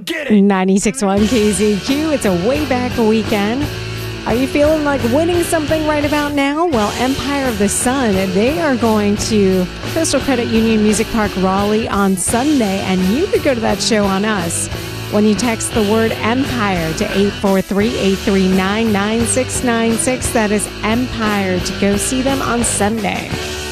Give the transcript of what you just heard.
get it. 96.1 KZQ. It's a way back weekend. Are you feeling like winning something right about now? Well, Empire of the Sun, they are going to Coastal Credit Union Music Park Raleigh on Sunday, and you could go to that show on us when you text the word Empire to 843-839-9696. That is Empire, to go see them on Sunday.